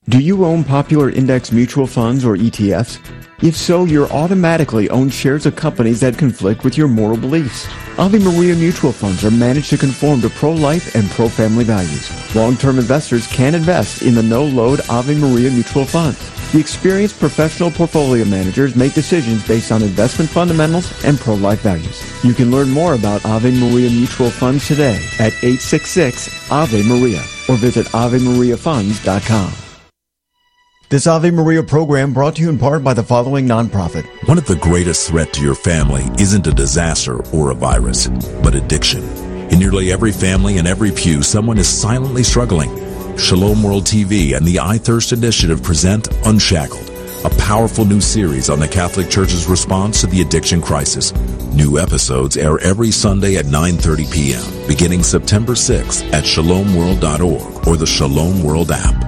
Do you own popular index mutual funds or ETFs? If so, you're automatically owned shares of companies that conflict with your moral beliefs. Ave Maria mutual funds are managed to conform to pro-life and pro-family values. Long-term investors can invest in the no-load Ave Maria mutual funds. The experienced professional portfolio managers make decisions based on investment fundamentals and pro-life values. You can learn more about Ave Maria mutual funds today at 866-AVE-MARIA or visit AveMariaFunds.com. This Ave Maria program brought to you in part by the following nonprofit. One of the greatest threats to your family isn't a disaster or a virus, but addiction. In nearly every family and every pew, someone is silently struggling. Shalom World TV and the iThirst Initiative present Unshackled, a powerful new series on the Catholic Church's response to the addiction crisis. New episodes air every Sunday at 9:30 p.m., beginning September 6th at shalomworld.org or the Shalom World app.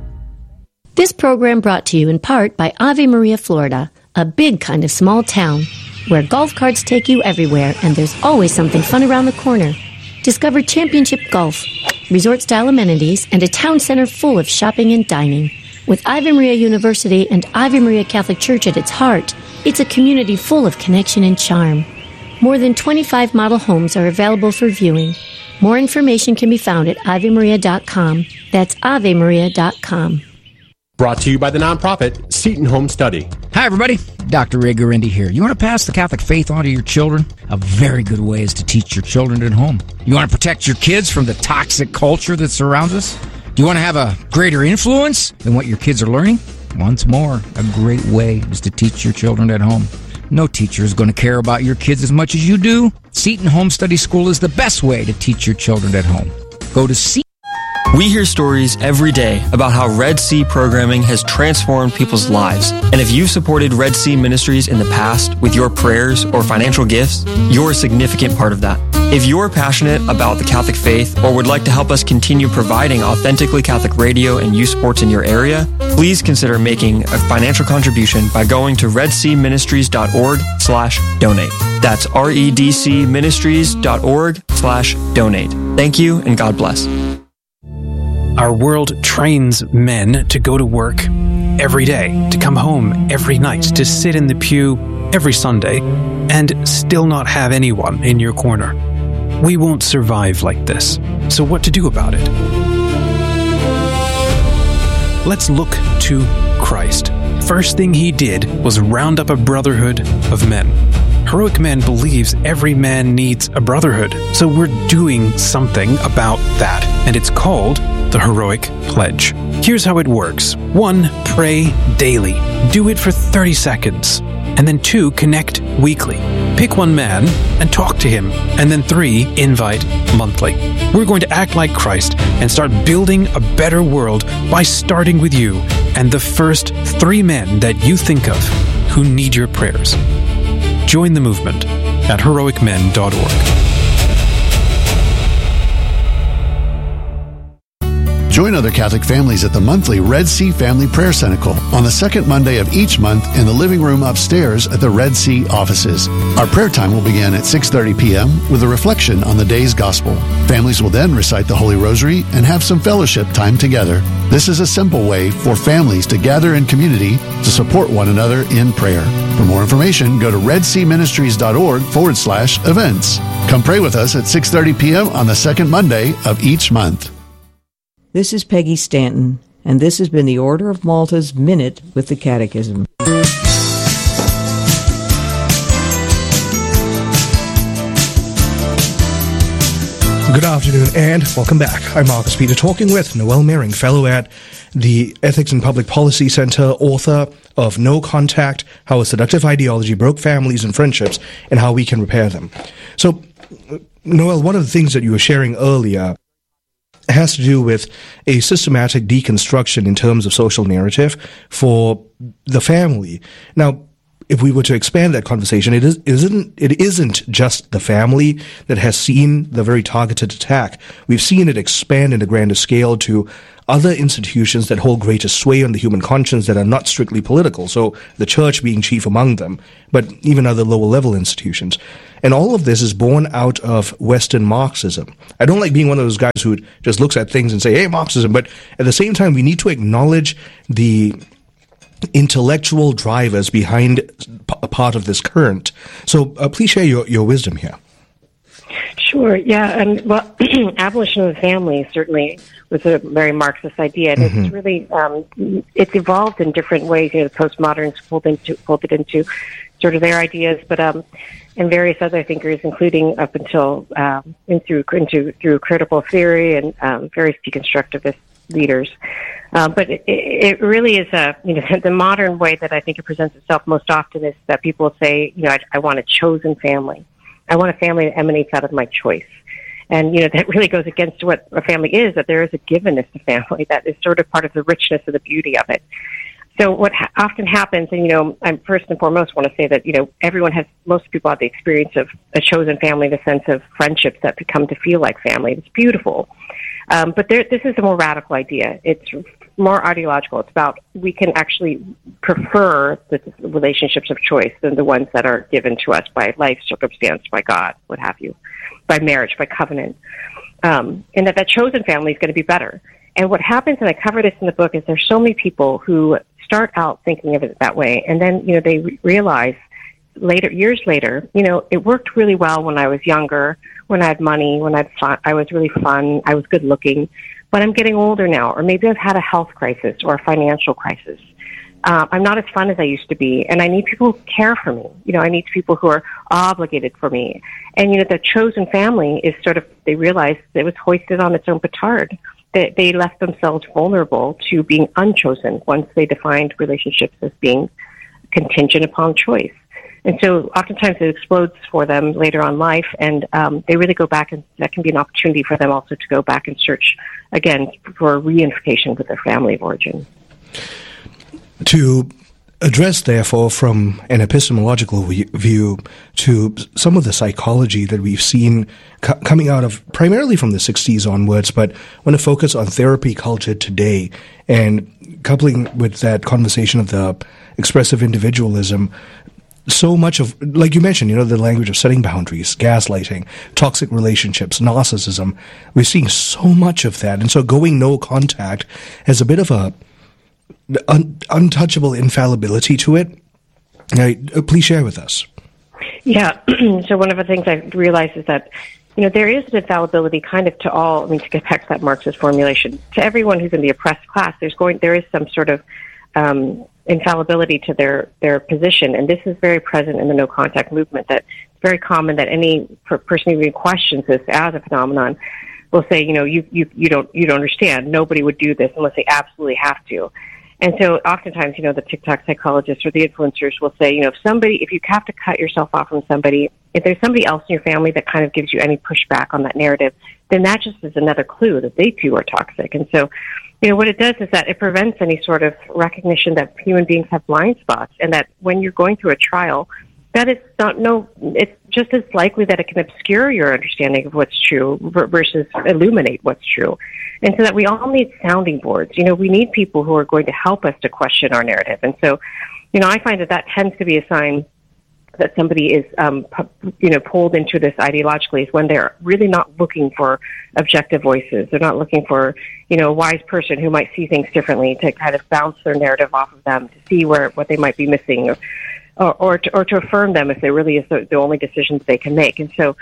This program brought to you in part by Ave Maria, Florida, a big kind of small town where golf carts take you everywhere and there's always something fun around the corner. Discover championship golf, resort-style amenities, and a town center full of shopping and dining. With Ave Maria University and Ave Maria Catholic Church at its heart, it's a community full of connection and charm. More than 25 model homes are available for viewing. More information can be found at AveMaria.com. That's AveMaria.com. Brought to you by the nonprofit Seton Home Study. Hi, everybody. Dr. Ray Guarendi here. You want to pass the Catholic faith on to your children? A very good way is to teach your children at home. You want to protect your kids from the toxic culture that surrounds us? Do you want to have a greater influence than what your kids are learning? Once more, a great way is to teach your children at home. No teacher is going to care about your kids as much as you do. Seton Home Study School is the best way to teach your children at home. Go to Seton. We hear stories every day about how Red Sea programming has transformed people's lives. And if you've supported Red Sea Ministries in the past with your prayers or financial gifts, you're a significant part of that. If you're passionate about the Catholic faith or would like to help us continue providing authentically Catholic radio and youth sports in your area, please consider making a financial contribution by going to redseaministries.org/donate. That's redcministries.org/donate. Thank you and God bless. Our world trains men to go to work every day, to come home every night, to sit in the pew every Sunday, and still not have anyone in your corner. We won't survive like this. So what to do about it? Let's look to Christ. First thing he did was round up a brotherhood of men. Heroic Men believes every man needs a brotherhood, so we're doing something about that, and it's called the Heroic Pledge. Here's how it works. 1. Pray daily. Do it for 30 seconds. And then 2. Connect weekly. Pick one man and talk to him. And then 3. Invite monthly. We're going to act like Christ and start building a better world by starting with you and the first 3 men that you think of who need your prayers. Join the movement at heroicmen.org. Join other Catholic families at the monthly Red Sea Family Prayer Cenacle on the second Monday of each month in the living room upstairs at the Red Sea offices. Our prayer time will begin at 6:30 p.m. with a reflection on the day's gospel. Families will then recite the Holy Rosary and have some fellowship time together. This is a simple way for families to gather in community to support one another in prayer. For more information, go to redseaministries.org/events. Come pray with us at 6:30 p.m. on the second Monday of each month. This is Peggy Stanton, and this has been the Order of Malta's Minute with the Catechism. Good afternoon and welcome back. I'm Marcus Peter, talking with Noel Mehring, fellow at the Ethics and Public Policy Center, author of No Contact, How a Seductive Ideology Broke Families and Friendships and How We Can Repair Them. So, Noel, one of the things that you were sharing earlier has to do with a systematic deconstruction in terms of social narrative for the family. Now, if we were to expand that conversation, it isn't just the family that has seen the very targeted attack. We've seen it expand in a grander scale to other institutions that hold greater sway on the human conscience that are not strictly political. So the church being chief among them, but even other lower level institutions. And all of this is born out of Western Marxism. I don't like being one of those guys who just looks at things and say, hey, Marxism. But at the same time, we need to acknowledge the intellectual drivers behind a part of this current. So please share your wisdom here. Sure, yeah. Well, abolition of the family certainly was a very Marxist idea, and it's really, it's evolved in different ways. You know, the postmoderns pulled it into sort of their ideas, but and various other thinkers, including up until through critical theory and various deconstructivist leaders. But it really is the modern way that I think it presents itself most often is that people say, I want a chosen family. I want a family that emanates out of my choice. And, that really goes against what a family is, that there is a givenness to family that is sort of part of the richness of the beauty of it. So what often happens, and, I'm first and foremost want to say that, most people have the experience of a chosen family, the sense of friendships that become to feel like family. It's beautiful. But this is a more radical idea. It's more ideological. It's about we can actually prefer the relationships of choice than the ones that are given to us by life, circumstance, by God, what have you, by marriage, by covenant. And that chosen family is going to be better. And what happens, and I cover this in the book, is there's so many people who start out thinking of it that way, and then, they realize years later, it worked really well when I was younger, when I had money, when I was really fun, I was good looking, but I'm getting older now, or maybe I've had a health crisis or a financial crisis. I'm not as fun as I used to be, and I need people who care for me. I need people who are obligated for me. And, the chosen family is sort of, they realized it was hoisted on its own petard. They left themselves vulnerable to being unchosen once they defined relationships as being contingent upon choice. And so oftentimes it explodes for them later on in life, and they really go back, and that can be an opportunity for them also to go back and search, again, for reunification with their family of origin. To address, therefore, from an epistemological view to some of the psychology that we've seen coming out of primarily from the 60s onwards, but I want to focus on therapy culture today and coupling with that conversation of the expressive individualism. So much of, like you mentioned, the language of setting boundaries, gaslighting, toxic relationships, narcissism, we're seeing so much of that. And so going no contact has a bit of a untouchable infallibility to it. Please share with us. Yeah. So one of the things I realized is that, there is an infallibility kind of to all, to get back to that Marxist formulation, to everyone who's in the oppressed class, there is some sort of infallibility to their position. And this is very present in the no contact movement, that it's very common that any person who even questions this as a phenomenon will say, you don't understand. Nobody would do this unless they absolutely have to. And so oftentimes, the TikTok psychologists or the influencers will say, if you have to cut yourself off from somebody, if there's somebody else in your family that kind of gives you any pushback on that narrative, then that just is another clue that they too are toxic. And so, what it does is that it prevents any sort of recognition that human beings have blind spots, and that when you're going through a trial, that is it's just as likely that it can obscure your understanding of what's true versus illuminate what's true. And so that we all need sounding boards. We need people who are going to help us to question our narrative. And so, I find that tends to be a sign that somebody is, pulled into this ideologically is when they're really not looking for objective voices. They're not looking for, a wise person who might see things differently to kind of bounce their narrative off of them to see what they might be missing or to affirm them if there really is the only decisions they can make. And so,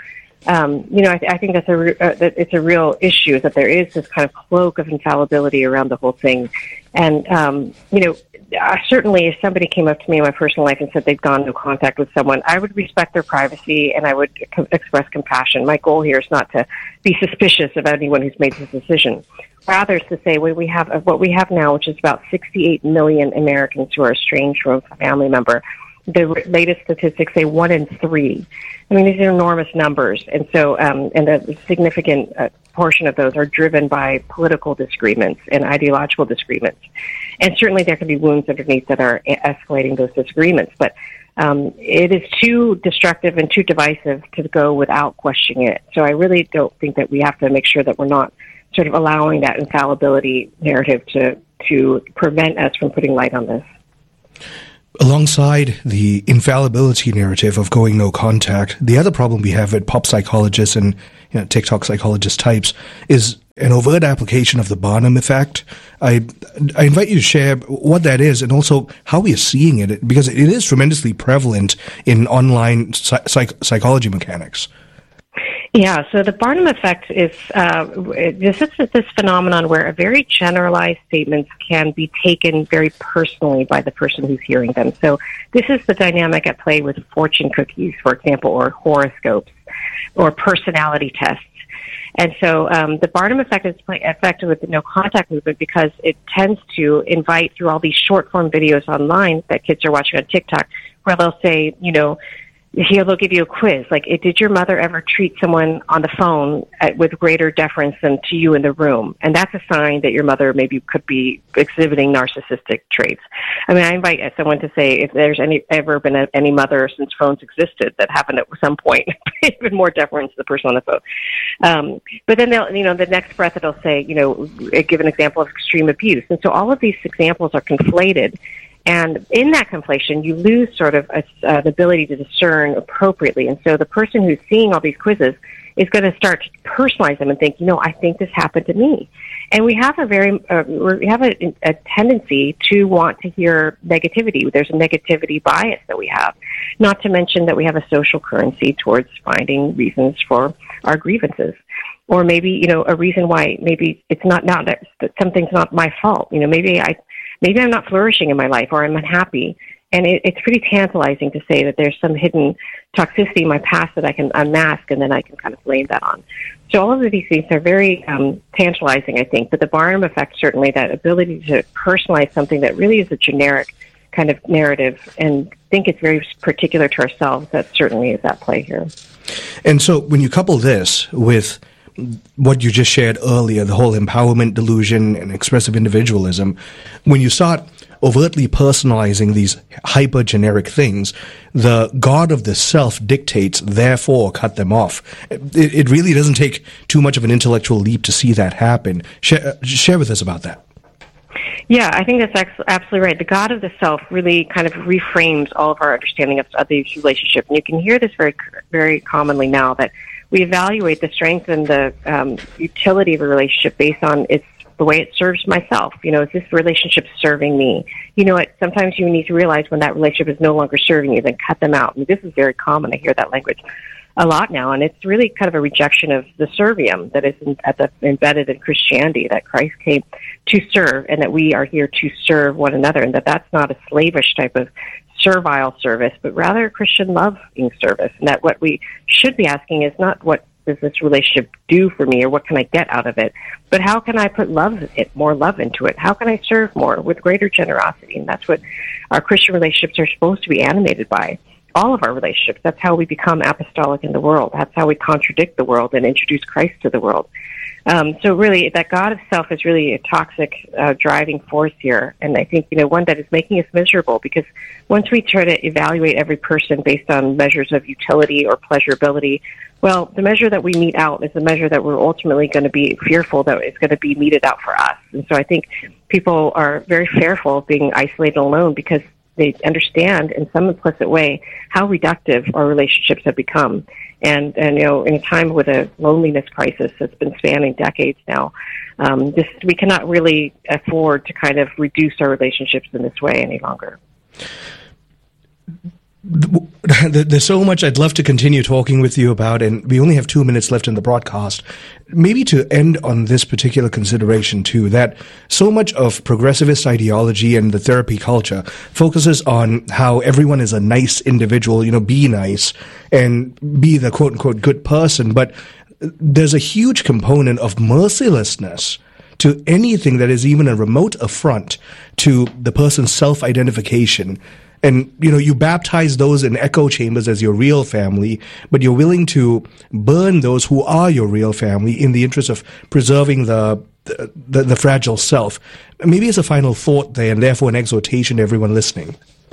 I think that it's a real issue, is that there is this kind of cloak of infallibility around the whole thing. And, certainly if somebody came up to me in my personal life and said they'd gone no contact with someone, I would respect their privacy and I would express compassion. My goal here is not to be suspicious of anyone who's made this decision. Rather, it's to say what we have now, which is about 68 million Americans who are estranged from a family member. The latest statistics say 1 in 3. These are enormous numbers. And so, and a significant portion of those are driven by political disagreements and ideological disagreements. And certainly there can be wounds underneath that are escalating those disagreements. But it is too destructive and too divisive to go without questioning it. So I really don't think that we have to make sure that we're not sort of allowing that infallibility narrative to prevent us from putting light on this. Alongside the infallibility narrative of going no contact, the other problem we have with pop psychologists and TikTok psychologist types is an overt application of the Barnum effect. I invite you to share what that is and also how we are seeing it, because it is tremendously prevalent in online psychology mechanics. Yeah, so the Barnum effect is this phenomenon where a very generalized statements can be taken very personally by the person who's hearing them. So this is the dynamic at play with fortune cookies, for example, or horoscopes, or personality tests. And so the Barnum effect is affected with the no contact movement because it tends to invite through all these short form videos online that kids are watching on TikTok, where they'll say, here they'll give you a quiz, like, did your mother ever treat someone on the phone with greater deference than to you in the room? And that's a sign that your mother maybe could be exhibiting narcissistic traits. I mean, I invite someone to say if there's ever been any mother since phones existed that happened at some point, even more deference to the person on the phone. But then they'll, the next breath it'll say, give an example of extreme abuse. And so all of these examples are conflated. And in that conflation, you lose sort of the ability to discern appropriately. And so the person who's seeing all these quizzes is going to start to personalize them and think, I think this happened to me. And we have a tendency to want to hear negativity. There's a negativity bias that we have, not to mention that we have a social currency towards finding reasons for our grievances. Or maybe, a reason why maybe it's not that something's not my fault. Maybe I'm not flourishing in my life, or I'm unhappy. And it's pretty tantalizing to say that there's some hidden toxicity in my past that I can unmask, and then I can kind of blame that on. So all of these things are very tantalizing, I think. But the Barnum effect, certainly, that ability to personalize something that really is a generic kind of narrative and think it's very particular to ourselves, that certainly is at play here. And so when you couple this with what you just shared earlier, the whole empowerment delusion and expressive individualism, when you start overtly personalizing these hyper-generic things, the God of the self dictates, therefore cut them off. It really doesn't take too much of an intellectual leap to see that happen. Share with us about that. Yeah, I think that's absolutely right. The God of the self really kind of reframes all of our understanding of these relationships. And you can hear this very, very commonly now, that we evaluate the strength and the utility of a relationship based on the way it serves myself. Is this relationship serving me? Sometimes you need to realize when that relationship is no longer serving you, then cut them out. And this is very common. I hear that language a lot now, and it's really kind of a rejection of the servium that is embedded in Christianity, that Christ came to serve, and that we are here to serve one another, and that's not a slavish type of servile service, but rather a Christian loving service. And that what we should be asking is not what does this relationship do for me or what can I get out of it, but how can I put more love into it? How can I serve more with greater generosity? And that's what our Christian relationships are supposed to be animated by. All of our relationships. That's how we become apostolic in the world. That's how we contradict the world and introduce Christ to the world. So really, that God of self is really a toxic driving force here. And I think, one that is making us miserable, because once we try to evaluate every person based on measures of utility or pleasurability, well, the measure that we mete out is the measure that we're ultimately going to be fearful that it's going to be meted out for us. And so I think people are very fearful of being isolated and alone because they understand in some implicit way how reductive our relationships have become. And in a time with a loneliness crisis that's been spanning decades now, we cannot really afford to kind of reduce our relationships in this way any longer. There's so much I'd love to continue talking with you about, and we only have 2 minutes left in the broadcast. Maybe to end on this particular consideration too, that so much of progressivist ideology and the therapy culture focuses on how everyone is a nice individual, be nice and be the quote unquote good person. But there's a huge component of mercilessness to anything that is even a remote affront to the person's self-identification. And, you baptize those in echo chambers as your real family, but you're willing to burn those who are your real family in the interest of preserving the fragile self. Maybe as a final thought there, and therefore an exhortation to everyone listening.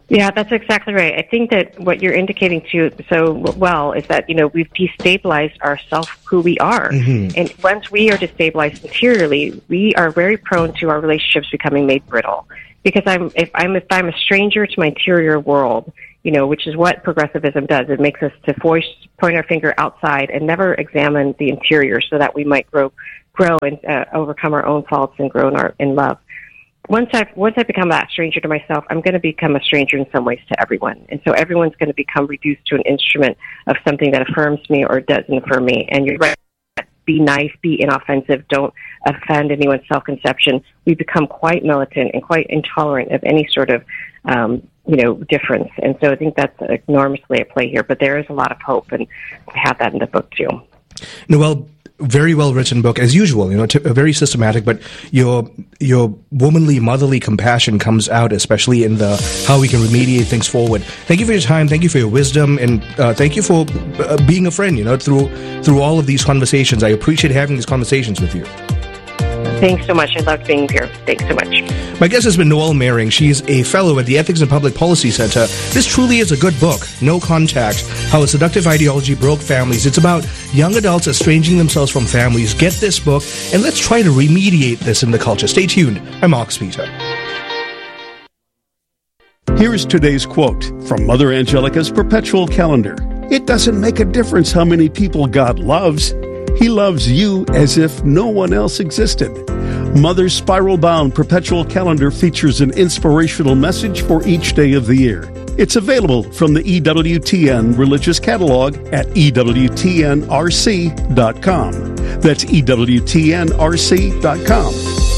Yeah, that's exactly right. I think that what you're indicating to so well is that, we've destabilized ourselves, who we are. Mm-hmm. And once we are destabilized interiorly, we are very prone to our relationships becoming made brittle. Because if I'm a stranger to my interior world, which is what progressivism does. It makes us to point our finger outside and never examine the interior so that we might grow and overcome our own faults and grow in love. Once I become that stranger to myself, I'm going to become a stranger in some ways to everyone. And so everyone's going to become reduced to an instrument of something that affirms me or doesn't affirm me. And you're right. Be nice, be inoffensive, don't offend anyone's self-conception. We become quite militant and quite intolerant of any sort of, difference. And so I think that's enormously at play here. But there is a lot of hope, and I have that in the book too. Noelle, very well written book as usual. Very systematic. But your womanly, motherly compassion comes out, especially in the how we can remediate things forward. Thank you for your time. Thank you for your wisdom, and thank you for being a friend. Through all of these conversations, I appreciate having these conversations with you. Thanks so much. I loved being here. Thanks so much. My guest has been Noelle Mering. She is a fellow at the Ethics and Public Policy Center. This truly is a good book, No Contact, How a Seductive Ideology Broke Families. It's about young adults estranging themselves from families. Get this book, and let's try to remediate this in the culture. Stay tuned. I'm Marcus Peter. Here is today's quote from Mother Angelica's Perpetual Calendar. It doesn't make a difference how many people God loves. He loves you as if no one else existed. Mother's spiral-bound Perpetual Calendar features an inspirational message for each day of the year. It's available from the EWTN Religious Catalog at EWTNRC.com. That's EWTNRC.com.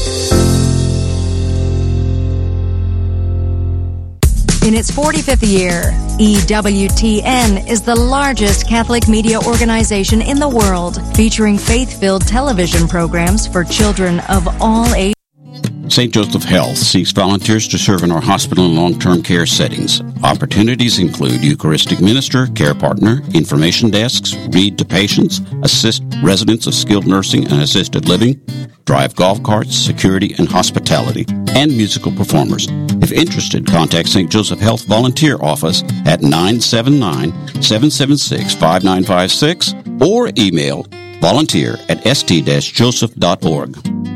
In its 45th year, EWTN is the largest Catholic media organization in the world, featuring faith-filled television programs for children of all ages. St. Joseph Health seeks volunteers to serve in our hospital and long-term care settings. Opportunities include Eucharistic minister, care partner, information desks, read to patients, assist residents of skilled nursing and assisted living, drive golf carts, security and hospitality, and musical performers. If interested, contact St. Joseph Health Volunteer Office at 979-776-5956 or email volunteer@st-joseph.org.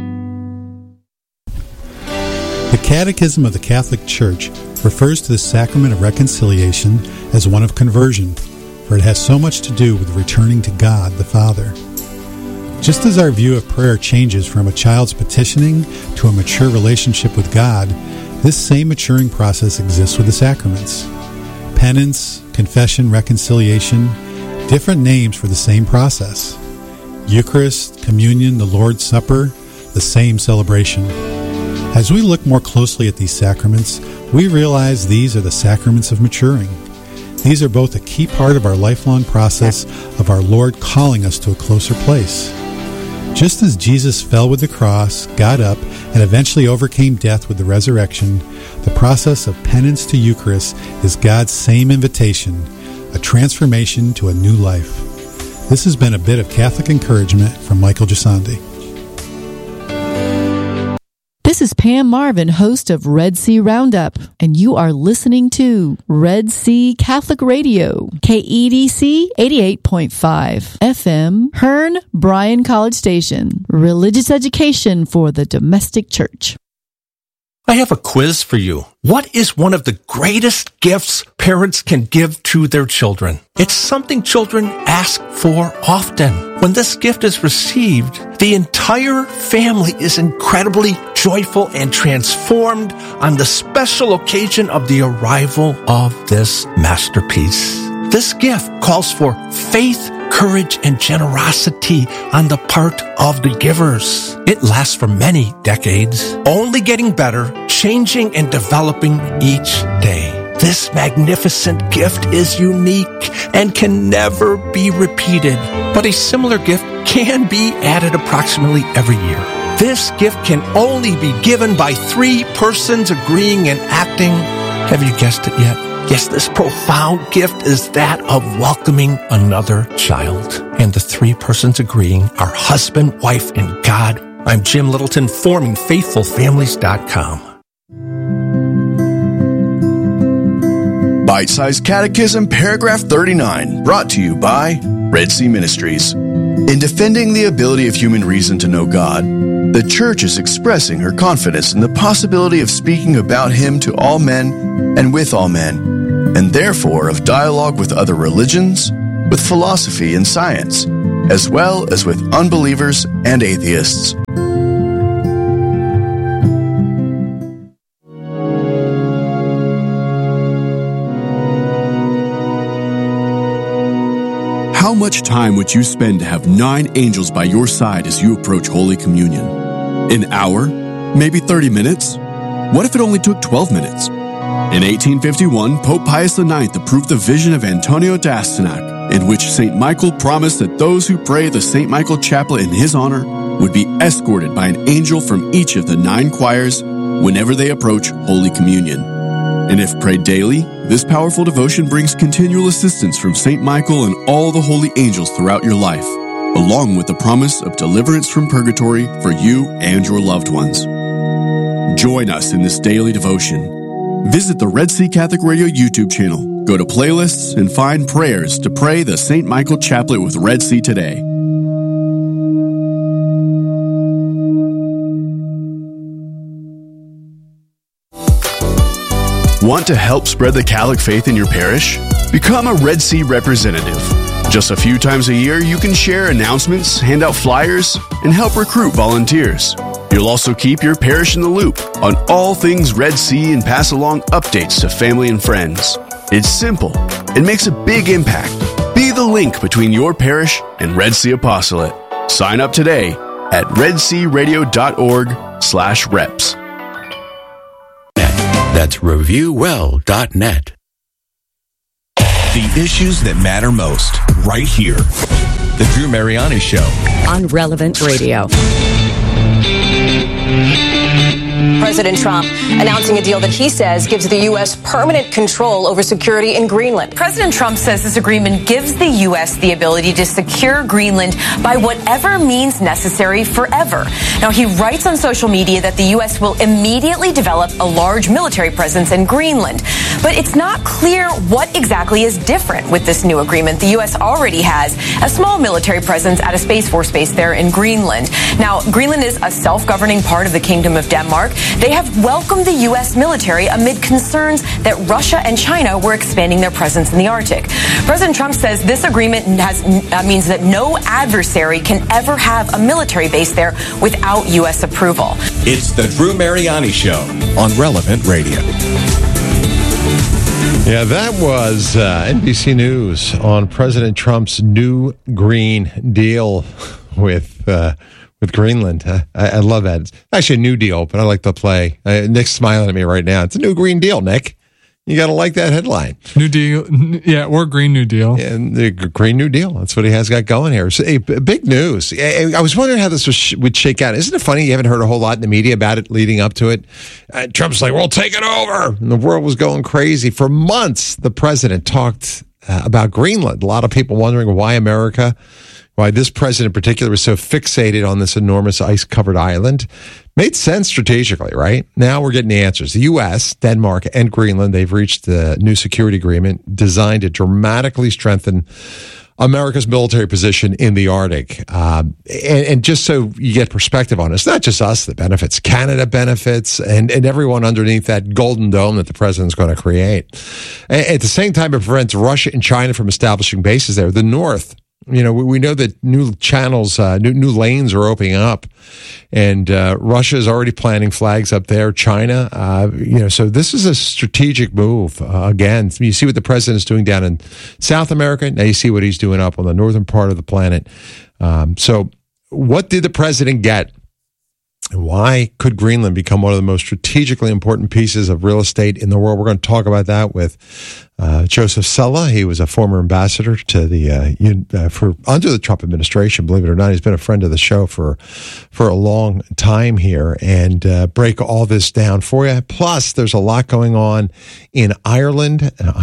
The Catechism of the Catholic Church refers to the sacrament of reconciliation as one of conversion, for it has so much to do with returning to God the Father. Just as our view of prayer changes from a child's petitioning to a mature relationship with God, this same maturing process exists with the sacraments. Penance, confession, reconciliation, different names for the same process. Eucharist, communion, the Lord's Supper, the same celebration. As we look more closely at these sacraments, we realize these are the sacraments of maturing. These are both a key part of our lifelong process of our Lord calling us to a closer place. Just as Jesus fell with the cross, got up, and eventually overcame death with the resurrection, the process of penance to Eucharist is God's same invitation, a transformation to a new life. This has been a bit of Catholic encouragement from Michael Gisandi. This is Pam Marvin, host of Red Sea Roundup, and you are listening to Red Sea Catholic Radio, KEDC 88.5 FM, Hearn Bryan College Station, religious education for the domestic church. I have a quiz for you. What is one of the greatest gifts parents can give to their children? It's something children ask for often. When this gift is received, the entire family is incredibly joyful and transformed on the special occasion of the arrival of this masterpiece. This gift calls for faith, courage, and generosity on the part of the givers. It lasts for many decades, only getting better, changing and developing each day. This magnificent gift is unique and can never be repeated, but a similar gift can be added approximately every year. This gift can only be given by 3 persons agreeing and acting. Have you guessed it yet? Yes, this profound gift is that of welcoming another child. And the 3 persons agreeing are husband, wife, and God. I'm Jim Littleton, forming FaithfulFamilies.com. Bite-Sized Catechism, paragraph 39, brought to you by Red Sea Ministries. In defending the ability of human reason to know God, the Church is expressing her confidence in the possibility of speaking about Him to all men and with all men, and therefore of dialogue with other religions, with philosophy and science, as well as with unbelievers and atheists. How much time would you spend to have 9 angels by your side as you approach Holy Communion? An hour? Maybe 30 minutes? What if it only took 12 minutes? In 1851, Pope Pius IX approved the vision of Antonio d'Astyanac, in which St. Michael promised that those who pray the St. Michael Chaplet in his honor would be escorted by an angel from each of the 9 choirs whenever they approach Holy Communion. And if prayed daily, this powerful devotion brings continual assistance from St. Michael and all the holy angels throughout your life, along with the promise of deliverance from purgatory for you and your loved ones. Join us in this daily devotion. Visit the Red Sea Catholic Radio YouTube channel, go to playlists, and find prayers to pray the St. Michael Chaplet with Red Sea today. Want to help spread the Catholic faith in your parish? Become a Red Sea representative. Just a few times a year, you can share announcements, hand out flyers, and help recruit volunteers. You'll also keep your parish in the loop on all things Red Sea and pass along updates to family and friends. It's simple and makes a big impact. Be the link between your parish and Red Sea Apostolate. Sign up today at redsearadio.org/reps. That's reviewwell.net. The issues that matter most, right here. The Drew Mariani Show. On Relevant Radio. President Trump announcing a deal that he says gives the U.S. permanent control over security in Greenland. President Trump says this agreement gives the U.S. the ability to secure Greenland by whatever means necessary forever. Now, he writes on social media that the U.S. will immediately develop a large military presence in Greenland. But it's not clear what exactly is different with this new agreement. The U.S. already has a small military presence at a Space Force base there in Greenland. Now, Greenland is a self-governing part of the Kingdom of Denmark. They have welcomed the U.S. military amid concerns that Russia and China were expanding their presence in the Arctic. President Trump says this agreement means that no adversary can ever have a military base there without U.S. approval. It's the Drew Mariani Show on Relevant Radio. Yeah, that was NBC News on President Trump's new Green Deal with Greenland. I love that. It's actually a new deal, but I like the play. Nick's smiling at me right now. It's a new Green Deal, Nick. You got to like that headline. New Deal, yeah, or Green New Deal. And the Green New Deal. That's what he has got going here. So, big news. I was wondering how this would shake out. Isn't it funny you haven't heard a whole lot in the media about it leading up to it? Trump's like, we'll take it over. And the world was going crazy. For months, the president talked about Greenland. A lot of people wondering why this president in particular was so fixated on this enormous ice-covered island. Made sense strategically, right? Now we're getting the answers. The U.S., Denmark, and Greenland, they've reached a new security agreement designed to dramatically strengthen America's military position in the Arctic. And just so you get perspective on it, it's not just us that benefits. Canada benefits, and everyone underneath that golden dome that the president's going to create. At the same time, it prevents Russia and China from establishing bases there. The North, you know, we know that new channels, new lanes are opening up, and Russia is already planting flags up there. China, so this is a strategic move. Again, you see what the president's doing down in South America. Now you see what he's doing up on the northern part of the planet. So what did the president get? And why could Greenland become one of the most strategically important pieces of real estate in the world? We're going to talk about that with Joseph Sella. He was a former ambassador to under the Trump administration. Believe it or not, he's been a friend of the show for a long time here, and break all this down for you. Plus, there's a lot going on in Iran,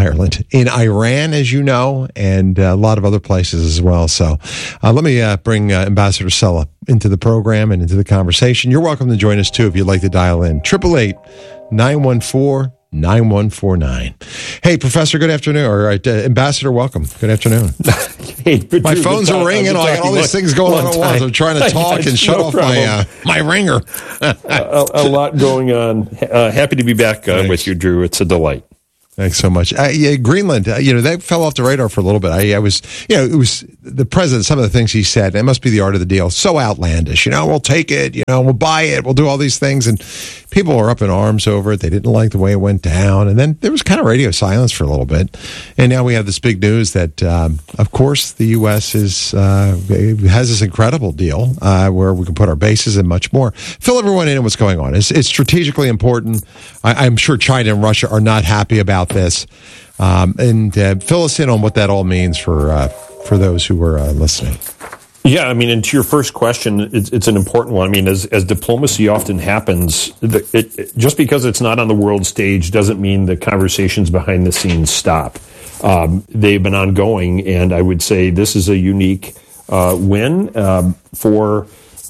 as you know, and a lot of other places as well. So let me bring Ambassador Sella into the program and into the conversation. You're welcome to join us too if you'd like to dial in. 888-914 9149. Hey, Professor, good afternoon. Or Ambassador, welcome. Good afternoon. Hey, my phones are ringing. I got all these things going on at once. I'm trying to talk and shut off my ringer. a lot going on. Happy to be back with you, Drew. It's a delight. Thanks so much. Greenland, that fell off the radar for a little bit. I was, it was the president, some of the things he said, it must be the art of the deal. So outlandish, we'll take it, we'll buy it, we'll do all these things. And people were up in arms over it. They didn't like the way it went down. And then there was kind of radio silence for a little bit. And now we have this big news that, of course, the U.S. has this incredible deal where we can put our bases and much more. Fill everyone in on what's going on. It's strategically important. I'm sure China and Russia are not happy about this. And fill us in on what that all means for those who are listening. Yeah, and to your first question, it's an important one. As diplomacy often happens, just because it's not on the world stage doesn't mean the conversations behind the scenes stop. They've been ongoing, and I would say this is a unique win for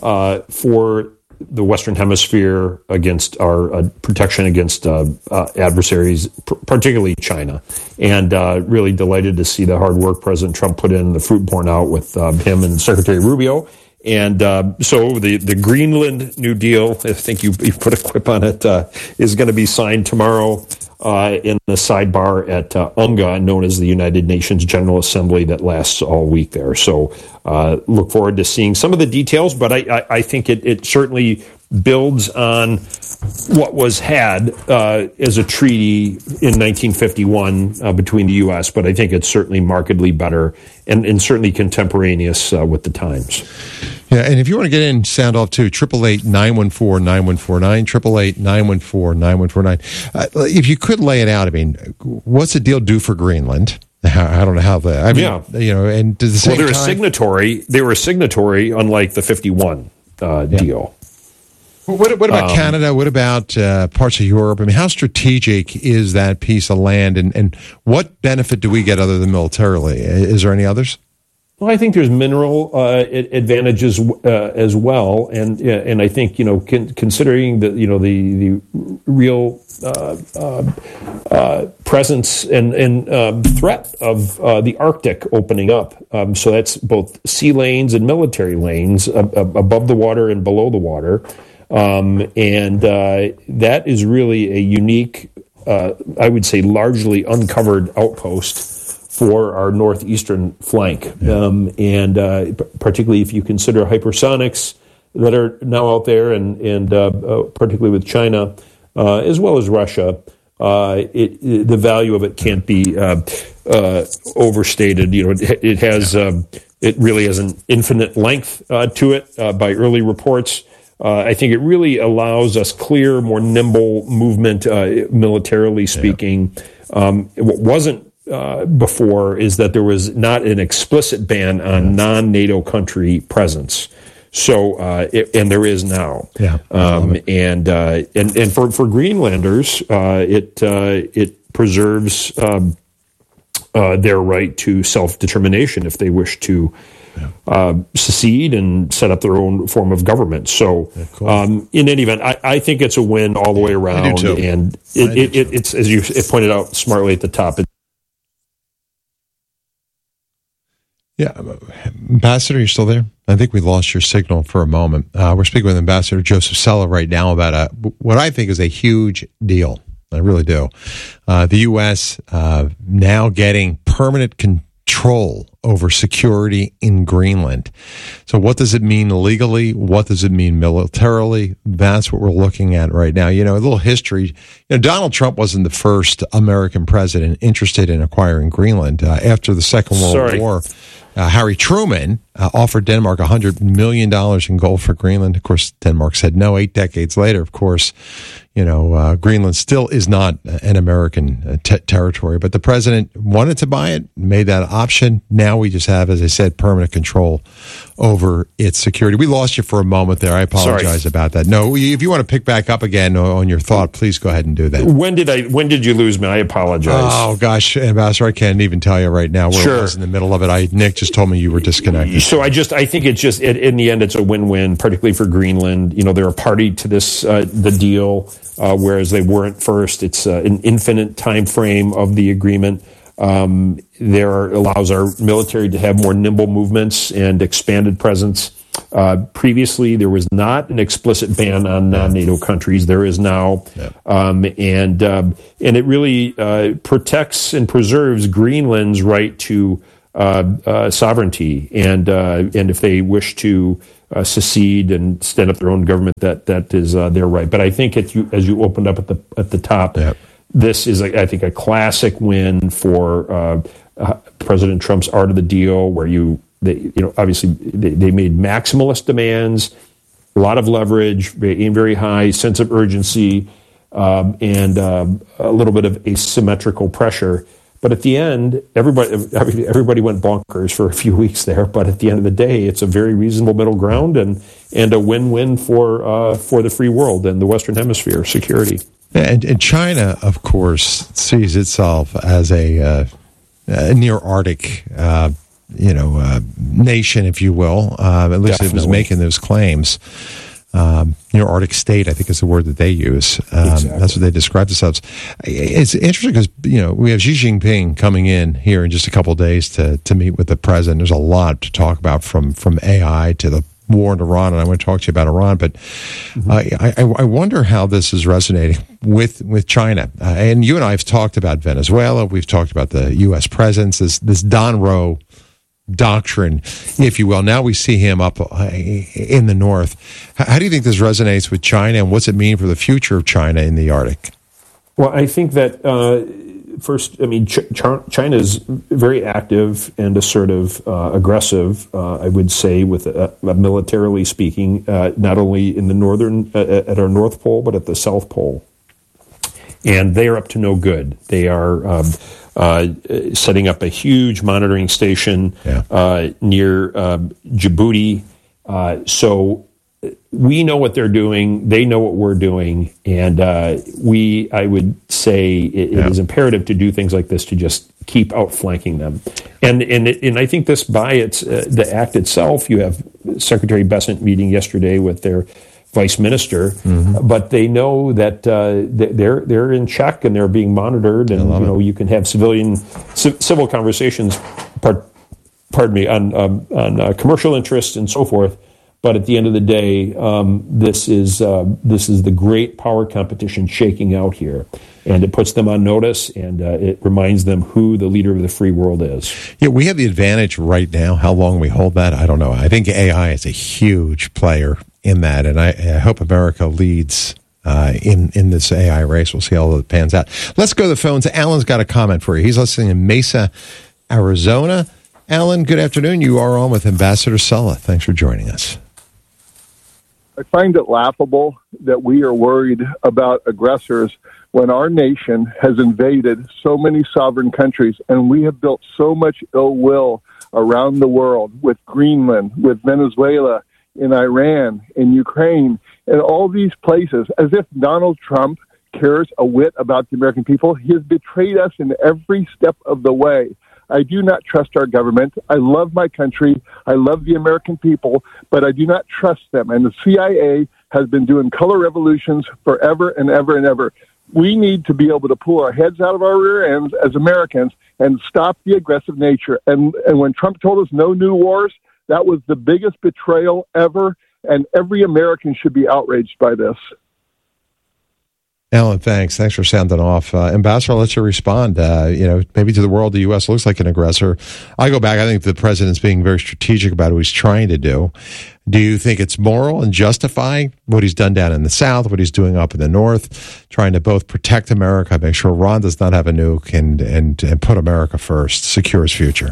the Western Hemisphere against our protection against adversaries, particularly China. And really delighted to see the hard work President Trump put in, the fruit borne out with him and Secretary Rubio. And so the Greenland New Deal, I think you put a quip on it, is going to be signed tomorrow in the sidebar at UNGA, known as the United Nations General Assembly, that lasts all week there. So look forward to seeing some of the details, but I think it certainly builds on what was had as a treaty in 1951 between the U.S., but I think it's certainly markedly better and certainly contemporaneous with the times. Yeah, and if you want to get in, sound off too, 888-914-9149, 888-914-9149. If you could lay it out, what's the deal do for Greenland? I don't know how that. And to the same they're time, a signatory. They were a signatory, unlike the 51 deal. What about Canada? What about parts of Europe? How strategic is that piece of land, and what benefit do we get other than militarily? Is there any others? Well, I think there's mineral advantages as well, and I think considering the real presence and threat of the Arctic opening up, so that's both sea lanes and military lanes above the water and below the water, and that is really a unique, I would say, largely uncovered outpost for our northeastern flank, and particularly if you consider hypersonics that are now out there, and particularly with China, as well as Russia, the value of it can't be overstated. It has it really has an infinite length to it by early reports. I think it really allows us clear, more nimble movement, militarily speaking. What wasn't before is that there was not an explicit ban on non-NATO country presence. So, and there is now. And for Greenlanders, it preserves their right to self-determination if they wish to secede and set up their own form of government. So, in any event, I think it's a win all the way around. I do too. And it's, as you pointed out smartly at the top, Yeah, Ambassador, you still there? I think we lost your signal for a moment. We're speaking with Ambassador Joseph Cella right now about what I think is a huge deal. I really do. The U.S. Now getting permanent control over security in Greenland. So what does it mean legally? What does it mean militarily? That's what we're looking at right now. A little history. Donald Trump wasn't the first American president interested in acquiring Greenland. After the Second World War, Harry Truman offered Denmark $100 million in gold for Greenland. Of course, Denmark said no. 8 decades later, of course, Greenland still is not an American territory. But the president wanted to buy it, made that option. Now we just have, as I said, permanent control over its security. We lost you for a moment there. I apologize about that. No, if you want to pick back up again on your thought, please go ahead and do that. When did you lose me? I apologize. Oh, gosh, Ambassador, I can't even tell you right now where I was in the middle of it. Nick just told me you were disconnected. So I think it's just, in the end, it's a win-win, particularly for Greenland. They're a party to this, the deal, whereas they weren't first. It's an infinite time frame of the agreement. Allows our military to have more nimble movements and expanded presence. Previously, there was not an explicit ban on non-NATO countries. There is now, and it really protects and preserves Greenland's right to sovereignty. And if they wish to secede and stand up their own government, that is their right. But I think as you opened up at the top. This is, I think, a classic win for President Trump's art of the deal, where obviously they made maximalist demands, a lot of leverage, very high sense of urgency, and a little bit of asymmetrical pressure. But at the end, everybody went bonkers for a few weeks there. But at the end of the day, it's a very reasonable middle ground and a win-win for the free world and the Western Hemisphere security. And China, of course, sees itself as a near Arctic, nation, if you will. At least it was making those claims. Near Arctic state, I think is the word that they use. Exactly. That's what they describe themselves. It's interesting because we have Xi Jinping coming in here in just a couple of days to meet with the president. There's a lot to talk about from AI to the war in Iran, and I want to talk to you about Iran, but I wonder how this is resonating with China. And you and I have talked about Venezuela. We've talked about the U.S. presence, this Don Roe doctrine, if you will. Now we see him up in the north. How do you think this resonates with China, and what's it mean for the future of China in the Arctic? Well, I think that first, China is very active and assertive, aggressive, I would say, with militarily speaking, not only in the northern, at our North Pole, but at the South Pole. And they are up to no good. They are setting up a huge monitoring station near Djibouti. So we know what they're doing. They know what we're doing. And I would say it is imperative to do things like this to just keep outflanking them. And I think this by the act itself, you have Secretary Bessent meeting yesterday with their vice minister, but they know that they're in check and they're being monitored, and you can have civil conversations, on commercial interests and so forth. But at the end of the day, this is the great power competition shaking out here, and it puts them on notice, and it reminds them who the leader of the free world is. Yeah, we have the advantage right now. How long we hold that, I don't know. I think AI is a huge player in that, and I hope America leads in this AI race. We'll see how it pans out. Let's go to the phones. Alan's got a comment for you. He's listening in Mesa, Arizona. Alan, good afternoon. You are on with Ambassador Sulla. Thanks for joining us. I find it laughable that we are worried about aggressors when our nation has invaded so many sovereign countries, and we have built so much ill will around the world with Greenland, with Venezuela, in Iran, in Ukraine, and all these places, as if Donald Trump cares a whit about the American people. He has betrayed us in every step of the way. I do not trust our government. I love my country. I love the American people, but I do not trust them. And the CIA has been doing color revolutions forever and ever and ever. We need to be able to pull our heads out of our rear ends as Americans and stop the aggressive nature. And when Trump told us no new wars, that was the biggest betrayal ever, and every American should be outraged by this. Alan, thanks. Thanks for sounding off. Ambassador, I'll let you respond. Maybe to the world, the U.S. looks like an aggressor. I go back. I think the president's being very strategic about what he's trying to do. Do you think it's moral and justifying what he's done down in the South, what he's doing up in the North, trying to both protect America, make sure Iran does not have a nuke, and put America first, secure his future?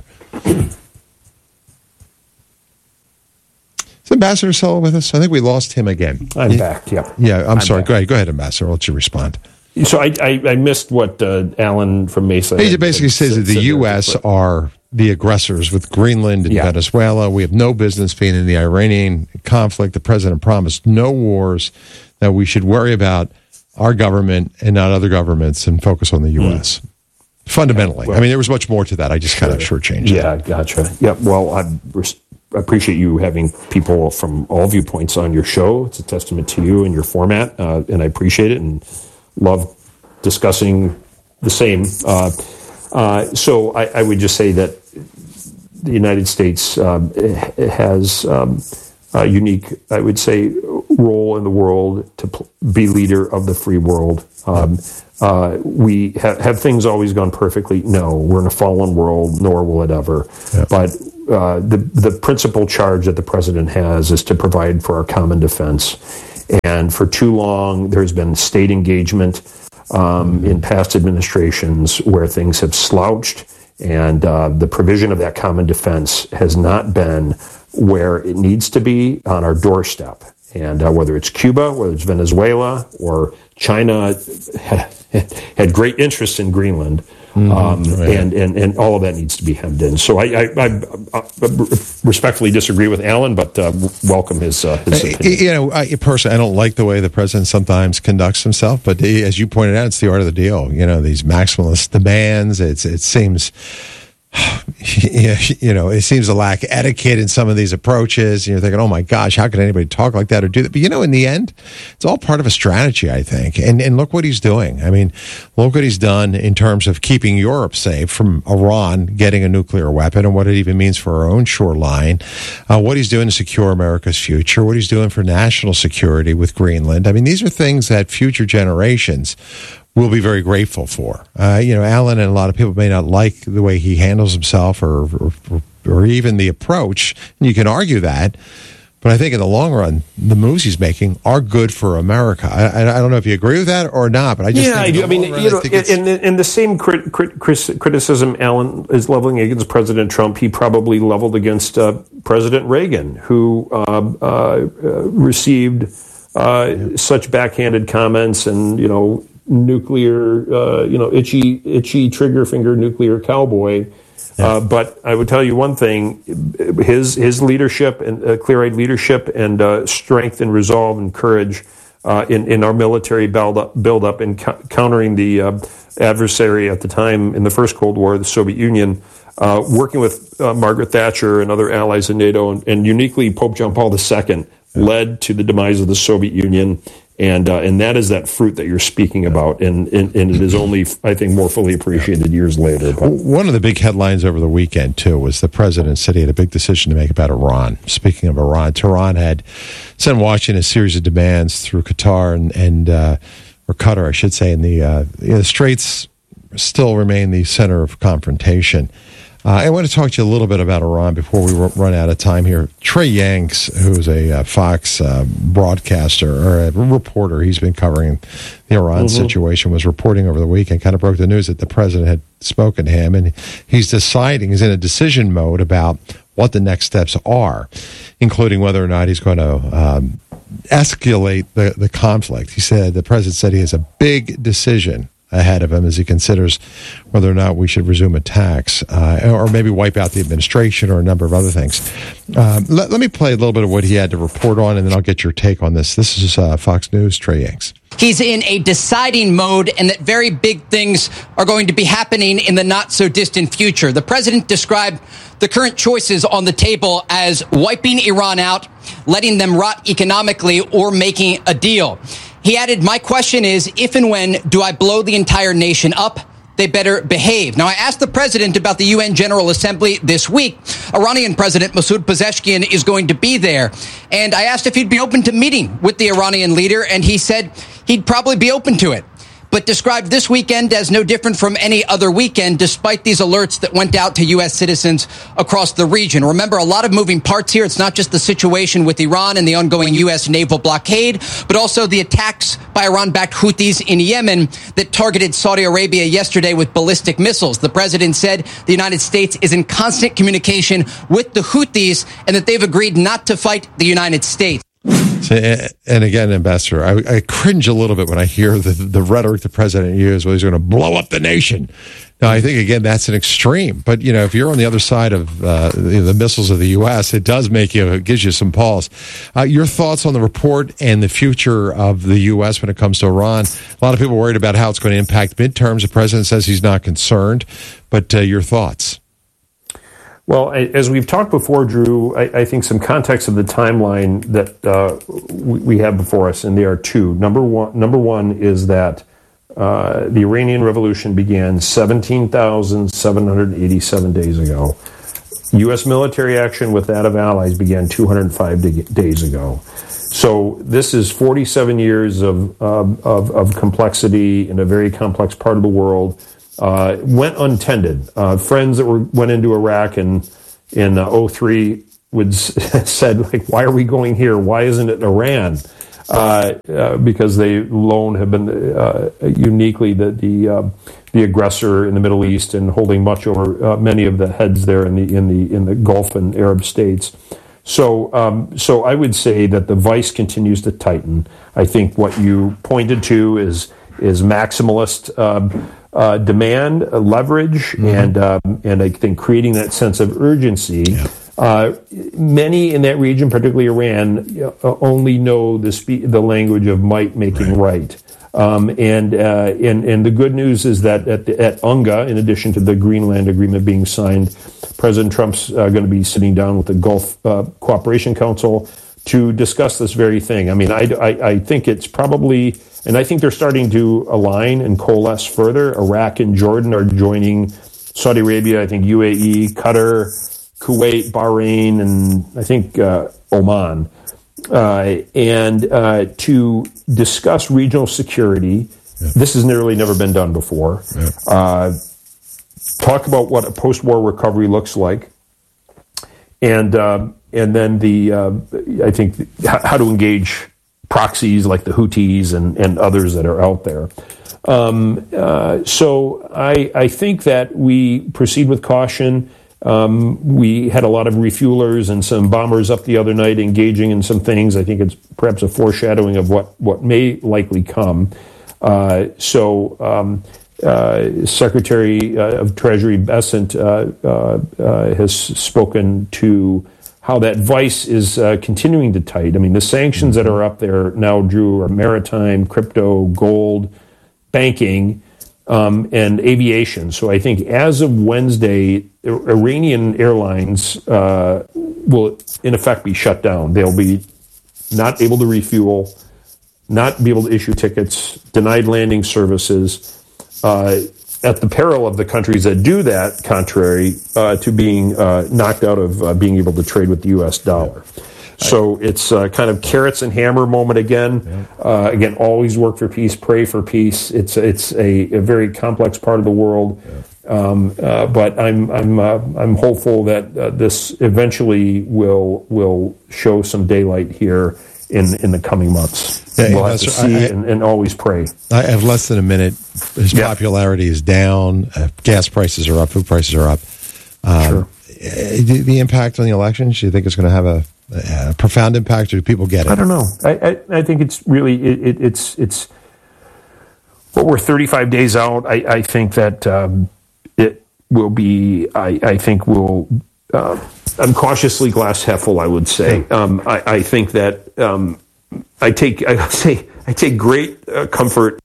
Is Ambassador Sulla with us? I think we lost him again. I'm back, yeah. Yeah, I'm sorry. Back. Go ahead, Ambassador. I'll let you respond. So I missed what Alan from Mesa... He basically says that the U.S. are the aggressors with Greenland and Venezuela. We have no business being in the Iranian conflict. The president promised no wars, that we should worry about our government and not other governments and focus on the U.S. Fundamentally. I mean, there was much more to that. I just kind of shortchanged it. Yeah, gotcha. Yeah, well, I appreciate you having people from all viewpoints on your show. It's a testament to you and your format, and I appreciate it and love discussing the same. So I would just say that the United States has a unique, I would say, role in the world to be leader of the free world. We have things always gone perfectly? No, we're in a fallen world, nor will it ever. But the principal charge that the president has is to provide for our common defense. And for too long, there's been state engagement in past administrations where things have slouched, and the provision of that common defense has not been where it needs to be on our doorstep. And whether it's Cuba, whether it's Venezuela, or China had great interest in Greenland, and all of that needs to be hemmed in. So I respectfully disagree with Alan, but welcome his opinion. You know, personally, I don't like the way the president sometimes conducts himself, but as you pointed out, it's the art of the deal. You know, these maximalist demands, it seems... You know, it seems to lack etiquette in some of these approaches. And you're thinking, oh my gosh, how could anybody talk like that or do that? But you know, in the end, it's all part of a strategy, I think. And look what he's doing. I mean, look what he's done in terms of keeping Europe safe from Iran getting a nuclear weapon, and what it even means for our own shoreline. What he's doing to secure America's future, what he's doing for national security with Greenland. I mean, these are things that future generations will be very grateful for. You know, Alan and a lot of people may not like the way he handles himself or even the approach, and you can argue that, but I think in the long run, the moves he's making are good for America. I don't know if you agree with that or not, but I just think I do. I mean, you know, in the same criticism Alan is leveling against President Trump, he probably leveled against President Reagan, who received such backhanded comments and, you know, nuclear, itchy trigger finger nuclear cowboy. But I would tell you one thing: his leadership and clear-eyed leadership and strength and resolve and courage in our military build-up in countering the adversary at the time in the first Cold War, the Soviet Union, working with Margaret Thatcher and other allies in NATO, and uniquely Pope John Paul II led to the demise of the Soviet Union. And that is that fruit that you're speaking about, and it is only, I think, more fully appreciated years later. But one of the big headlines over the weekend, too, was the president said he had a big decision to make about Iran. Speaking of Iran, Tehran had sent Washington a series of demands through Qatar or Qatar, I should say, and the Straits still remain the center of confrontation. I want to talk to you a little bit about Iran before we run out of time here. Trey Yanks, who's a Fox broadcaster or a reporter, he's been covering the Iran situation, was reporting over the weekend, kind of broke the news that the president had spoken to him, and he's in a decision mode about what the next steps are, including whether or not he's going to escalate the conflict. He said, the president said he has a big decision ahead of him as he considers whether or not we should resume attacks or maybe wipe out the administration or a number of other things. Let me play a little bit of what he had to report on, and then I'll get your take on this. This is Fox News, Trey Yanks. He's in a deciding mode, and that very big things are going to be happening in the not-so-distant future. The president described the current choices on the table as wiping Iran out, letting them rot economically, or making a deal. He added, my question is, if and when do I blow the entire nation up? They better behave. Now, I asked the president about the UN General Assembly this week. Iranian President Masoud Pezeshkian is going to be there. And I asked if he'd be open to meeting with the Iranian leader, and he said he'd probably be open to it, but described this weekend as no different from any other weekend, despite these alerts that went out to U.S. citizens across the region. Remember, a lot of moving parts here. It's not just the situation with Iran and the ongoing U.S. naval blockade, but also the attacks by Iran-backed Houthis in Yemen that targeted Saudi Arabia yesterday with ballistic missiles. The president said the United States is in constant communication with the Houthis and that they've agreed not to fight the United States. So, and again, Ambassador, I cringe a little bit when I hear the rhetoric the president used, well, he's going to blow up the nation. Now, I think, again, that's an extreme. But, if you're on the other side of the missiles of the U.S., it gives you some pause. Your thoughts on the report and the future of the U.S. when it comes to Iran? A lot of people are worried about how it's going to impact midterms. The president says he's not concerned. But your thoughts? Well, as we've talked before, Drew, I think some context of the timeline that we have before us, and there are two. Number one is that the Iranian Revolution began 17,787 days ago. U.S. military action with that of allies began 205 days ago. So this is 47 years of complexity in a very complex part of the world. Went untended. Friends that went into Iraq in 2003 said, like, why are we going here? Why isn't it Iran? Because they alone have been uniquely the aggressor in the Middle East and holding much over many of the heads there in the Gulf and Arab states. So I would say that the vice continues to tighten. I think what you pointed to is maximalist demand, leverage, and I think creating that sense of urgency. Yeah. Many in that region, particularly Iran, only know the language of might making right. And the good news is that at UNGA, in addition to the Greenland Agreement being signed, President Trump's going to be sitting down with the Gulf Cooperation Council to discuss this very thing. I mean, I think it's probably, and I think they're starting to align and coalesce further. Iraq and Jordan are joining Saudi Arabia, I think UAE, Qatar, Kuwait, Bahrain, and I think Oman. And to discuss regional security. Yeah. This has never been done before. Yeah. Talk about what a post-war recovery looks like, and then I think how to engage proxies like the Houthis and others that are out there. So I think that we proceed with caution. We had a lot of refuelers and some bombers up the other night engaging in some things. I think it's perhaps a foreshadowing of what may likely come. Secretary of Treasury Bessent has spoken to how that vice is continuing to tighten. I mean, the sanctions that are up there now, Drew, are maritime, crypto, gold, banking, and aviation. So I think as of Wednesday, Iranian airlines will, in effect, be shut down. They'll be not able to refuel, not be able to issue tickets, denied landing services, at the peril of the countries that do that, contrary to being knocked out of being able to trade with the U.S. dollar. So it's kind of carrots and hammer moment again. Yeah. Again, always work for peace, pray for peace. It's a very complex part of the world, but I'm hopeful that this eventually will show some daylight here in the coming months. Yeah, we'll have to see and always pray. I have less than a minute. His popularity is down. Gas prices are up. Food prices are up. Sure. The impact on the elections, do you think it's going to have a profound impact, or do people get it? I don't know. I think it's really it's what we're 35 days out. I think that it will be. I think we'll. I'm cautiously glass half full, I would say. I think that I take great comfort.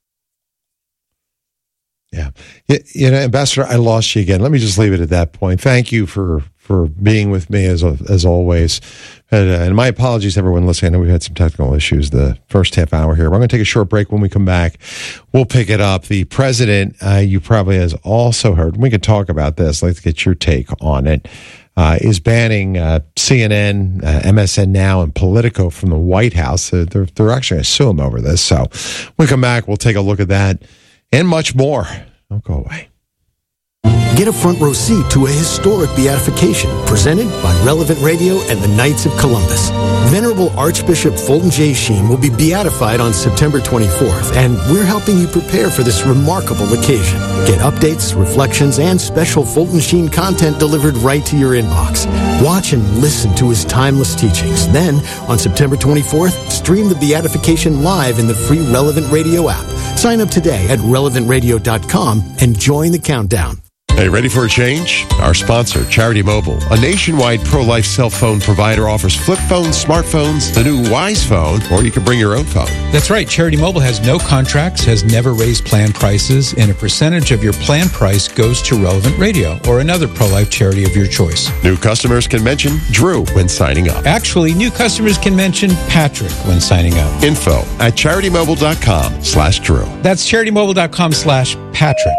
Yeah, Ambassador, I lost you again. Let me just leave it at that point. Thank you for being with me as always. And my apologies to everyone listening. I know we've had some technical issues the first half hour here. We're going to take a short break. When we come back, we'll pick it up. The president, you probably has also heard, we could talk about this. I'd like to get your take on it. Is banning CNN, MSN Now, and Politico from the White House. They're actually going to sue him over this. So when we come back, we'll take a look at that and much more. Don't go away. Get a front row seat to a historic beatification presented by Relevant Radio and the Knights of Columbus. Venerable Archbishop Fulton J. Sheen will be beatified on September 24th, and we're helping you prepare for this remarkable occasion. Get updates, reflections, and special Fulton Sheen content delivered right to your inbox. Watch and listen to his timeless teachings. Then, on September 24th, stream the beatification live in the free Relevant Radio app. Sign up today at relevantradio.com and join the countdown. Hey, ready for a change? Our sponsor, Charity Mobile, a nationwide pro-life cell phone provider, offers flip phones, smartphones, the new Wise Phone, or you can bring your own phone. That's right. Charity Mobile has no contracts, has never raised plan prices, and a percentage of your plan price goes to Relevant Radio or another pro-life charity of your choice. New customers can mention Drew when signing up. Actually, new customers can mention Patrick when signing up. Info at CharityMobile.com/Drew. That's CharityMobile.com/Patrick.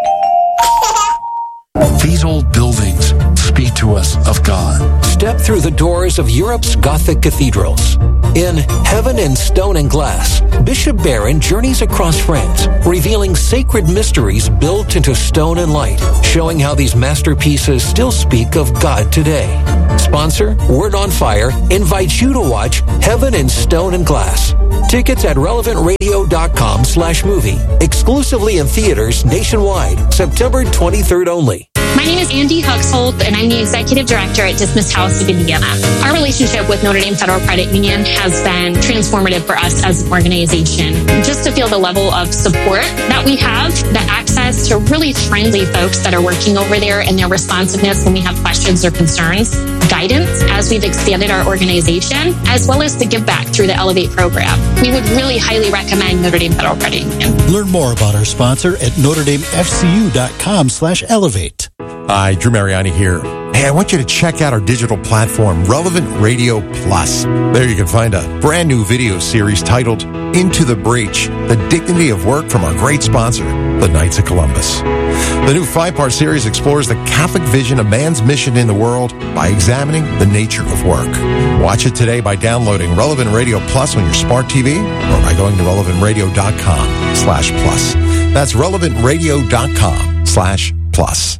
These old buildings speak to us of God. Step through the doors of Europe's Gothic cathedrals. In Heaven in Stone and Glass, Bishop Barron journeys across France, revealing sacred mysteries built into stone and light, showing how these masterpieces still speak of God today. Sponsor, Word on Fire, invites you to watch Heaven in Stone and Glass. Tickets at relevantradio.com/movie. Exclusively in theaters nationwide, September 23rd only. My name is Andy Huxholt, and I'm the Executive Director at Dismiss House of Indiana. Our relationship with Notre Dame Federal Credit Union has been transformative for us as an organization. Just to feel the level of support that we have, the access to really friendly folks that are working over there, and their responsiveness when we have questions or concerns, guidance as we've expanded our organization, as well as the give back through the Elevate program. We would really highly recommend Notre Dame Federal Credit Union. Learn more about our sponsor at NotreDameFCU.com/elevate. Hi, Drew Mariani here. Hey, I want you to check out our digital platform, Relevant Radio Plus. There you can find a brand new video series titled Into the Breach, The Dignity of Work from our great sponsor, the Knights of Columbus. The new 5-part series explores the Catholic vision of man's mission in the world by examining the nature of work. Watch it today by downloading Relevant Radio Plus on your smart TV or by going to relevantradio.com/plus. That's relevantradio.com/plus.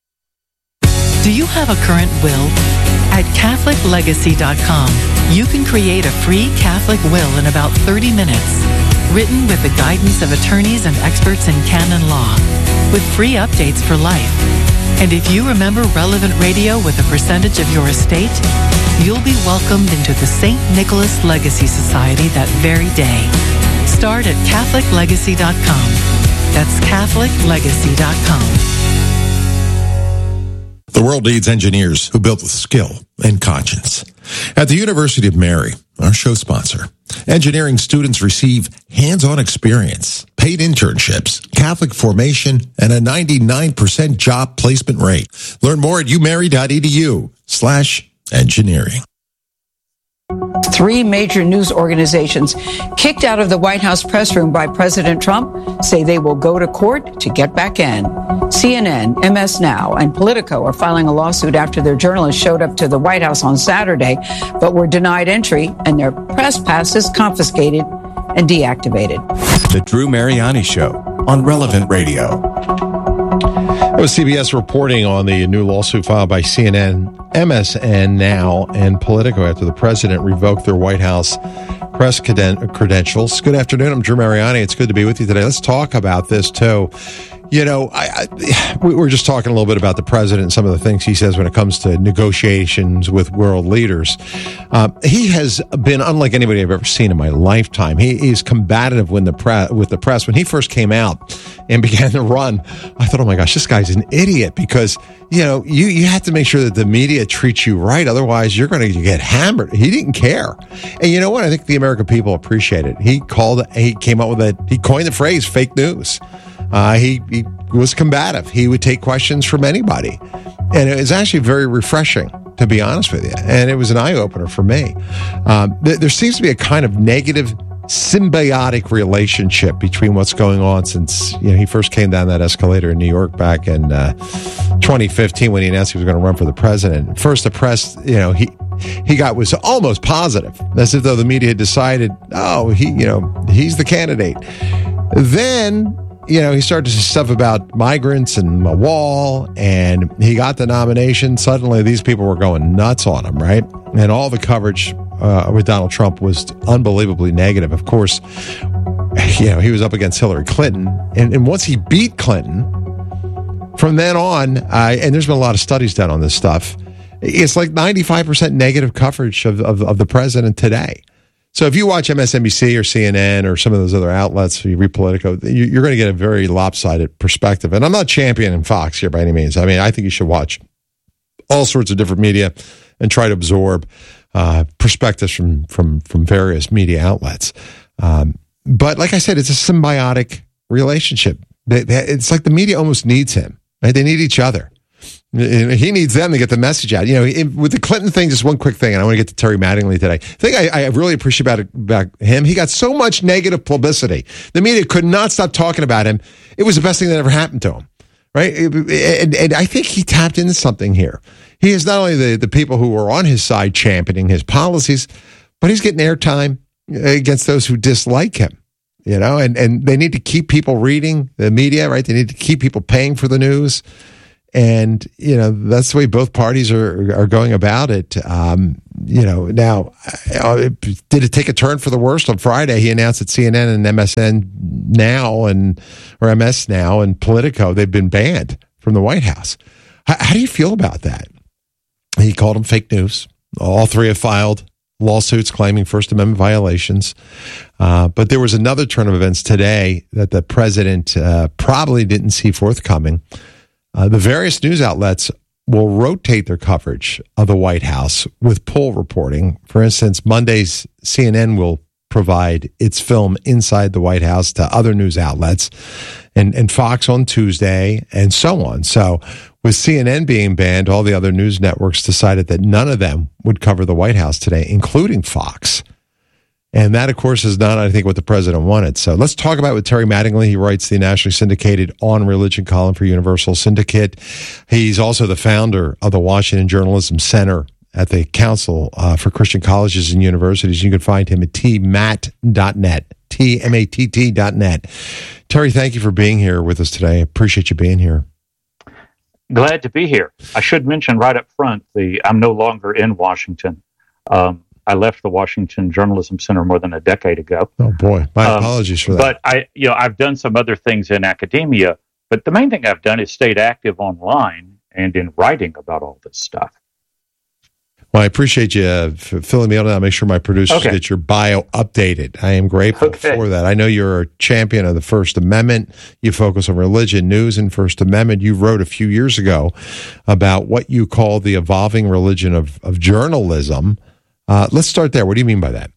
Do you have a current will? At CatholicLegacy.com, you can create a free Catholic will in about 30 minutes, written with the guidance of attorneys and experts in canon law, with free updates for life. And if you remember Relevant Radio with a percentage of your estate, you'll be welcomed into the St. Nicholas Legacy Society that very day. Start at CatholicLegacy.com. That's CatholicLegacy.com. The world needs engineers who build with skill and conscience. At the University of Mary, our show sponsor, engineering students receive hands-on experience, paid internships, Catholic formation, and a 99% job placement rate. Learn more at umary.edu/engineering. 3 major news organizations kicked out of the White House press room by President Trump say they will go to court to get back in. CNN, MS Now, and Politico are filing a lawsuit after their journalists showed up to the White House on Saturday, but were denied entry and their press passes confiscated and deactivated. The Drew Mariani Show on Relevant Radio. That was CBS reporting on the new lawsuit filed by CNN, MSN Now, and Politico after the president revoked their White House press credentials. Good afternoon. I'm Drew Mariani. It's good to be with you today. Let's talk about this, too. You know, we were just talking a little bit about the president and some of the things he says when it comes to negotiations with world leaders. He has been unlike anybody I've ever seen in my lifetime. He is combative with the press. When he first came out and began to run, I thought, oh my gosh, this guy's an idiot, because, you know, you have to make sure that the media treats you right. Otherwise, you're going to get hammered. He didn't care. And you know what? I think the American people appreciate it. He coined the phrase fake news. He was combative. He would take questions from anybody. And it was actually very refreshing, to be honest with you. And it was an eye-opener for me. There seems to be a kind of negative symbiotic relationship between what's going on since he first came down that escalator in New York back in 2015 when he announced he was going to run for the president. First, the press, he was almost positive, as if though the media had decided, he's the candidate. Then, he started to say stuff about migrants and a wall, and he got the nomination. Suddenly, these people were going nuts on him, right? And all the coverage with Donald Trump was unbelievably negative. Of course, he was up against Hillary Clinton, and once he beat Clinton, from then on, and there's been a lot of studies done on this stuff, it's like 95% negative coverage of the president today. So if you watch MSNBC or CNN or some of those other outlets, you read Politico, you're going to get a very lopsided perspective. And I'm not championing Fox here by any means. I mean, I think you should watch all sorts of different media and try to absorb perspectives from various media outlets. But like I said, it's a symbiotic relationship. It's like the media almost needs him. Right? They need each other. He needs them to get the message out. With the Clinton thing, just one quick thing, and I want to get to Terry Mattingly today. The thing I really appreciate about him, he got so much negative publicity. The media could not stop talking about him. It was the best thing that ever happened to him, right? And I think he tapped into something here. He is not only the people who are on his side championing his policies, but he's getting airtime against those who dislike him. And they need to keep people reading the media, right? They need to keep people paying for the news. And, that's the way both parties are going about it. Now, did it take a turn for the worst? On Friday, he announced that CNN and MSN now or MS Now and Politico, they've been banned from the White House. How do you feel about that? He called them fake news. All three have filed lawsuits claiming First Amendment violations. But there was another turn of events today that the president probably didn't see forthcoming. The various news outlets will rotate their coverage of the White House with poll reporting. For instance, Monday's CNN will provide its film Inside the White House to other news outlets, and Fox on Tuesday, and so on. So with CNN being banned, all the other news networks decided that none of them would cover the White House today, including Fox. And that, of course, is not, I think, what the president wanted. So let's talk about it with Terry Mattingly. He writes the nationally syndicated On Religion column for Universal Syndicate. He's also the founder of the Washington Journalism Center at the Council for Christian Colleges and Universities. You can find him at tmatt.net, tmatt.net. Terry, thank you for being here with us today. I appreciate you being here. Glad to be here. I should mention right up front, I'm no longer in Washington. I left the Washington Journalism Center more than a decade ago. Oh boy, my apologies for that. But I've done some other things in academia. But the main thing I've done is stayed active online and in writing about all this stuff. Well, I appreciate you filling me in on that. I'll make sure my producers get your bio updated. I am grateful for that. I know you're a champion of the First Amendment. You focus on religion, news, and First Amendment. You wrote a few years ago about what you call the evolving religion of journalism. Let's start there. What do you mean by that?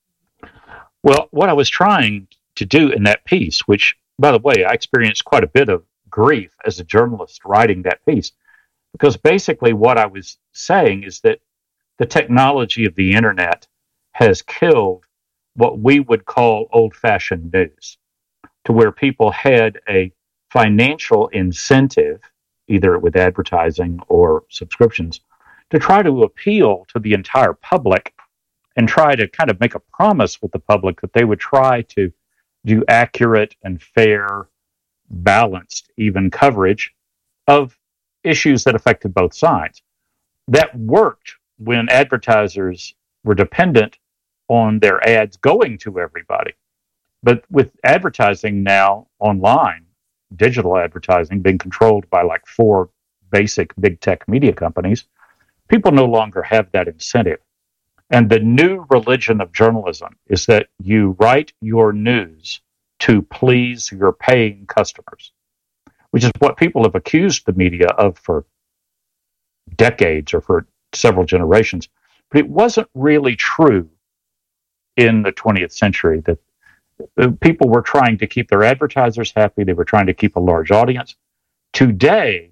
Well, what I was trying to do in that piece, which, by the way, I experienced quite a bit of grief as a journalist writing that piece, because basically what I was saying is that the technology of the internet has killed what we would call old-fashioned news, to where people had a financial incentive, either with advertising or subscriptions, to try to appeal to the entire public and try to kind of make a promise with the public that they would try to do accurate and fair, balanced, even coverage of issues that affected both sides. That worked when advertisers were dependent on their ads going to everybody. But with advertising now online, digital advertising being controlled by like 4 basic big tech media companies, people no longer have that incentive. And the new religion of journalism is that you write your news to please your paying customers, which is what people have accused the media of for decades or for several generations. But it wasn't really true in the 20th century, that people were trying to keep their advertisers happy. They were trying to keep a large audience. Today,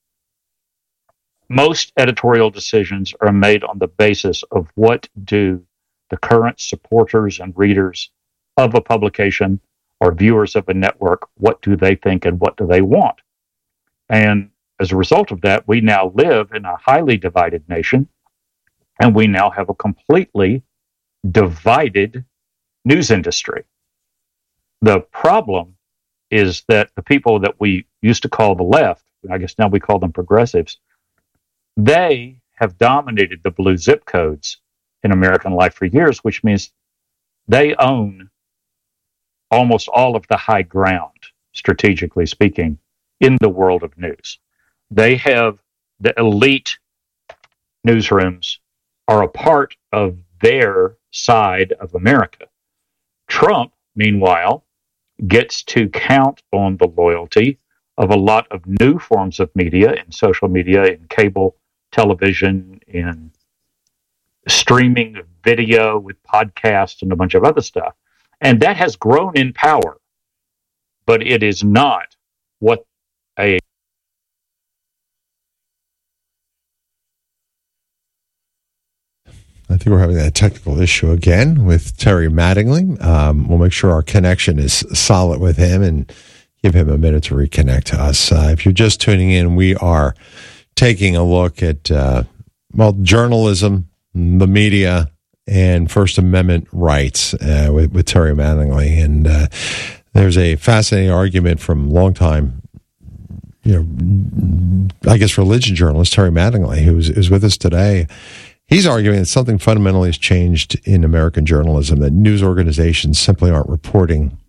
most editorial decisions are made on the basis of what do the current supporters and readers of a publication or viewers of a network, what do they think and what do they want? And as a result of that, we now live in a highly divided nation, and we now have a completely divided news industry. The problem is that the people that we used to call the left, I guess now we call them progressives, they have dominated the blue zip codes in American life for years, which means they own almost all of the high ground, strategically speaking, in the world of news. They have the elite newsrooms are a part of their side of America. Trump, meanwhile, gets to count on the loyalty of a lot of new forms of media, in social media, in cable television, in streaming video with podcasts and a bunch of other stuff. And that has grown in power, but it is not what a I think we're having that technical issue again with Terry Mattingly. We'll make sure our connection is solid with him and give him a minute to reconnect to us. If you're just tuning in, we are taking a look at, journalism, the media, and First Amendment rights with Terry Mattingly. And there's a fascinating argument from longtime, I guess, religion journalist Terry Mattingly, who's with us today. He's arguing that something fundamentally has changed in American journalism, that news organizations simply aren't reporting